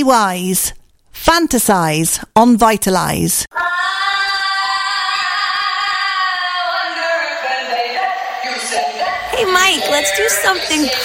Wise. Fantasize on Vitalise. Hey, Mike, let's do something